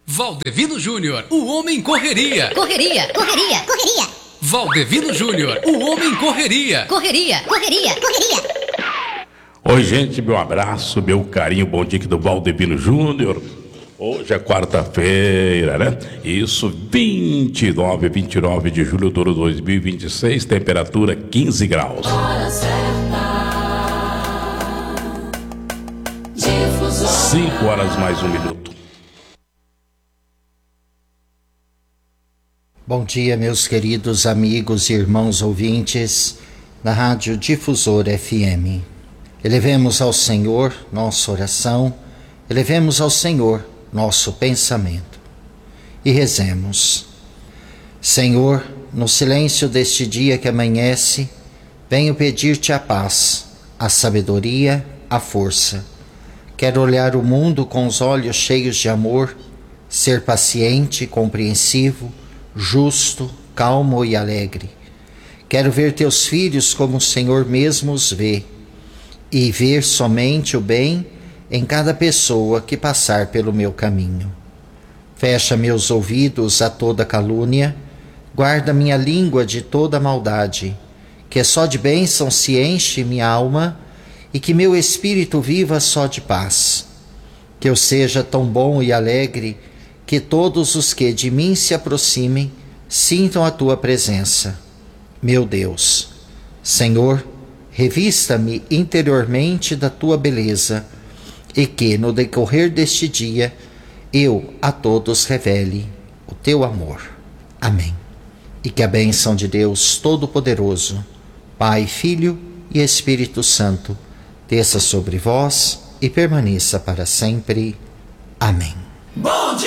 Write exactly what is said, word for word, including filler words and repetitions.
Valdevino Júnior, o homem correria. Correria, correria, correria. Valdevino Júnior, o homem correria. Correria, correria, correria. Oi, gente, meu abraço, meu carinho, bom dia aqui do Valdevino Júnior. Hoje é quarta-feira, né? Isso, vinte e nove, vinte e nove de julho do ano dois mil e vinte e seis, temperatura quinze graus. Hora certa. Difusora. cinco horas mais um minuto. Bom dia, meus queridos amigos e irmãos ouvintes da Rádio Difusora F M. Elevemos ao Senhor nossa oração, elevemos ao Senhor nosso pensamento e rezemos. Senhor, no silêncio deste dia que amanhece, venho pedir-te a paz, a sabedoria, a força. Quero olhar o mundo com os olhos cheios de amor, ser paciente, compreensivo, justo, calmo e alegre. Quero ver teus filhos como o Senhor mesmo os vê e ver somente o bem em cada pessoa que passar pelo meu caminho. Fecha meus ouvidos a toda calúnia, guarda minha língua de toda maldade, que só de bênção se enche minha alma e que meu espírito viva só de paz. Que eu seja tão bom e alegre que todos os que de mim se aproximem sintam a tua presença. Meu Deus, Senhor, revista-me interiormente da tua beleza e que, no decorrer deste dia, eu a todos revele o teu amor. Amém. E que a bênção de Deus Todo-Poderoso, Pai, Filho e Espírito Santo, desça sobre vós e permaneça para sempre. Amém. Bom dia!